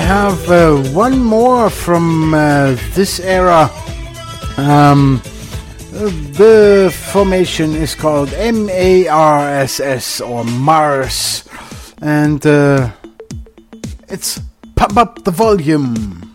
have one more from this era. The formation is called MARSS or Mars, and it's Pump Up the Volume.